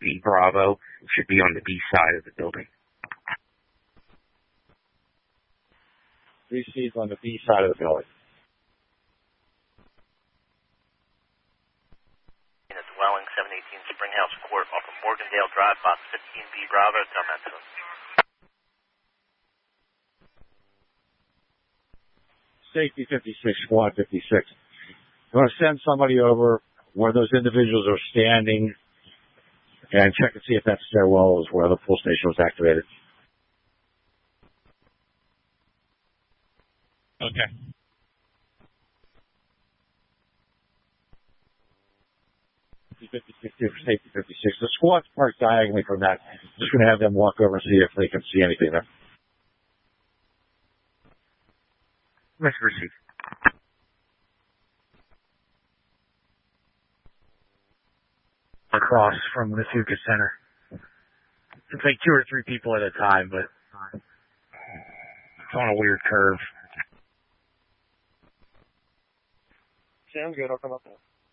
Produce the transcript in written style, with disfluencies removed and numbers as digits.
B Bravo should be on the B side of the building. 3C's on the B side of the building. It's Welling, 718 Springhouse Court off of Morgandale Drive, box 15B Bravo, tell that to him. Safety 56, squad 56. You want to send somebody over where those individuals are standing and check to see if that stairwell is where the pull station was activated. Okay. Safety 56. The squad's parked diagonally from that. Just going to have them walk over and see if they can see anything there. Let's proceed. Across from the Fuca Center. It's like 2 or 3 people at a time, but it's on a weird curve. Sounds good. I'll come up there.